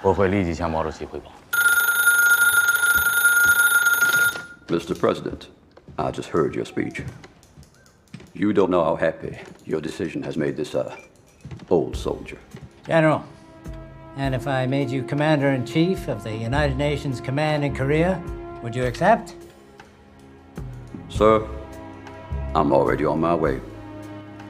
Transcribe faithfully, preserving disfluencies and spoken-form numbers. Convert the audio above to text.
我会立即向毛主席汇报。 Mister President, I just heard your speech. You don't know how happy your decision has made this uh, old soldier. General, and if I made you Commander-in-Chief of the United Nations Command in Korea, would you accept? Sir, I'm already on my way.